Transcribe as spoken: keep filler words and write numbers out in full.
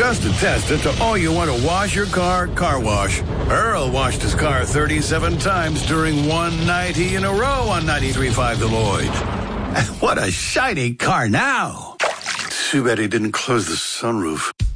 Just attest it to all you want to wash your car car wash. Earl washed his car thirty-seven times during one ninety in a row on ninety-three point five The Lloyd. And what a shiny car now. Too bad he didn't close the sunroof.